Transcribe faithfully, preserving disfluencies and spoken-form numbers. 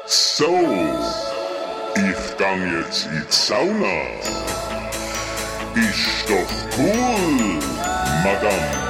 So, ich gang jetzt in die Sauna. Ist doch cool, Madame.